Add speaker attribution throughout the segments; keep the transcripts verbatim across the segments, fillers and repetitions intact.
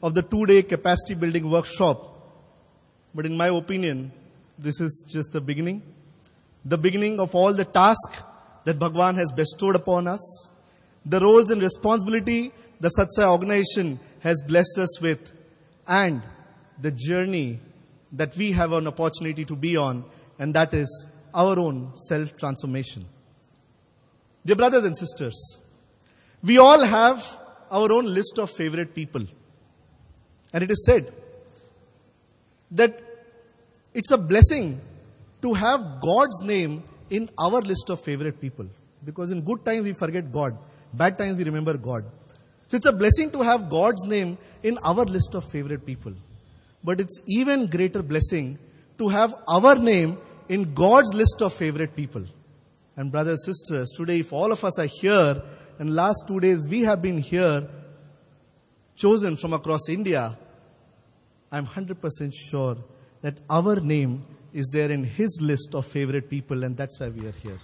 Speaker 1: of the two-day capacity building workshop. But in my opinion, this is just the beginning. The beginning of all the tasks that Bhagwan has bestowed upon us. The roles and responsibility the Satsai organization has blessed us with. And the journey that we have an opportunity to be on. And that is our own self-transformation. Dear brothers and sisters, we all have our own list of favorite people. And it is said that it's a blessing to have God's name in our list of favorite people. Because in good times we forget God. Bad times we remember God. So it's a blessing to have God's name in our list of favorite people. But it's even greater blessing to have our name in God's list of favorite people. And brothers and sisters, today if all of us are here, and last two days we have been here, chosen from across India, I'm one hundred percent sure that our name is there in His list of favorite people, and that's why we are here.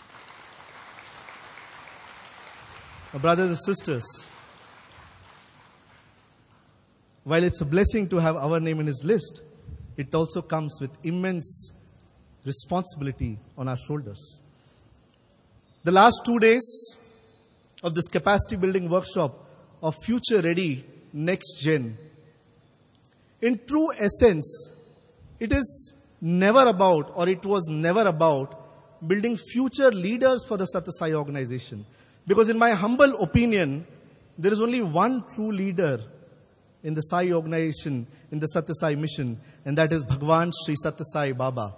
Speaker 1: Now, brothers and sisters, while it's a blessing to have our name in His list, it also comes with immense responsibility on our shoulders. The last two days of this capacity building workshop of Future Ready Next Gen, in true essence, it is never about, or it was never about, building future leaders for the Satya Sai organization. Because in my humble opinion, there is only one true leader in the Sai organization, in the Satya Sai mission, and that is Bhagwan Sri Satya Sai Baba.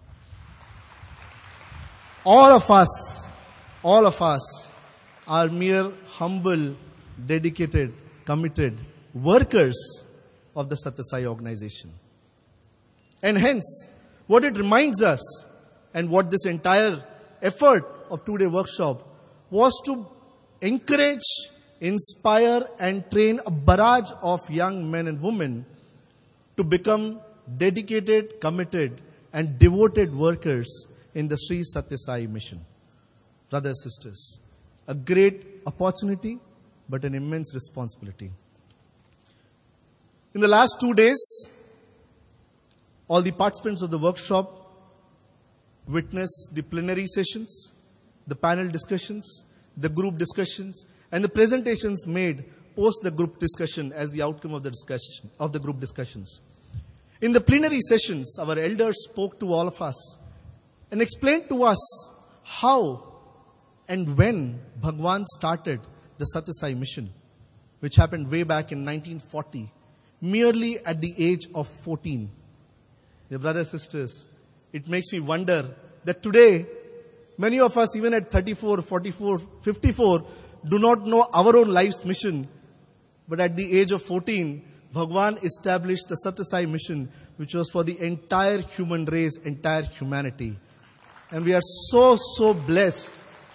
Speaker 1: All of us, all of us are mere humble, dedicated, committed workers of the Satya Sai organization. And hence, what it reminds us, and what this entire effort of two-day workshop was to encourage, inspire and train a barrage of young men and women to become dedicated, committed and devoted workers in the Sri Satya Sai mission. Brothers and sisters, a great opportunity but an immense responsibility. In the last two days, all the participants of the workshop witnessed the plenary sessions, the panel discussions, the group discussions, and the presentations made post the group discussion as the outcome of the discussion of the group discussions. In the plenary sessions, our elders spoke to all of us and explained to us how and when Bhagwan started the Satya Sai mission, which happened way back in nineteen forty, merely at the age of fourteen. Dear brothers and sisters, it makes me wonder that today, many of us, even at thirty-four, forty-four, fifty-four, do not know our own life's mission. But at the age of fourteen, Bhagwan established the Satya Sai mission, which was for the entire human race, entire humanity. And we are so, so blessed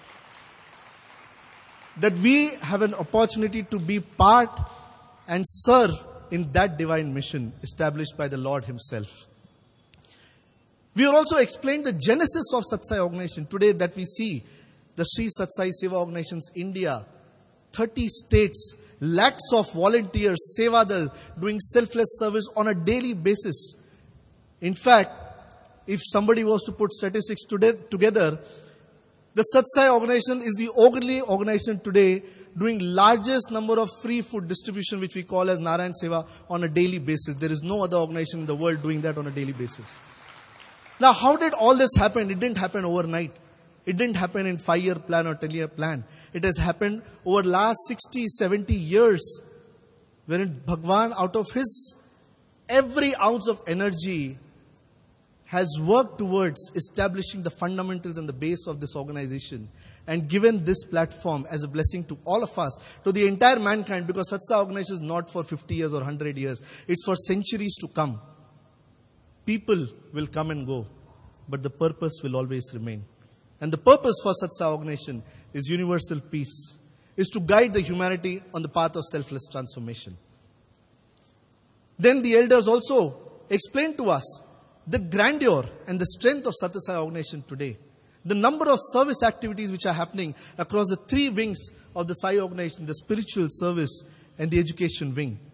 Speaker 1: that we have an opportunity to be part and serve in that divine mission established by the Lord Himself. We have also explained the genesis of Satya Sai organization. Today that we see the Sri Satya Sai Seva organizations, India, thirty states, lakhs of volunteers, Sevadal, doing selfless service on a daily basis. In fact, if somebody was to put statistics today, together, the Satya Sai organization is the only organization today doing largest number of free food distribution, which we call as Narayan Seva, on a daily basis. There is no other organization in the world doing that on a daily basis. Now, how did all this happen? It didn't happen overnight. It didn't happen in five-year plan or ten-year plan. It has happened over last sixty, seventy years, wherein Bhagwan, out of his every ounce of energy, has worked towards establishing the fundamentals and the base of this organization and given this platform as a blessing to all of us, to the entire mankind, because Satya Sai organization is not for fifty years or one hundred years. It's for centuries to come. People will come and go, but the purpose will always remain. And the purpose for Satya Sai organization is universal peace, is to guide the humanity on the path of selfless transformation. Then the elders also explained to us the grandeur and the strength of Satya Sai organization today. The number of service activities which are happening across the three wings of the Sai organization, the spiritual service and the education wing.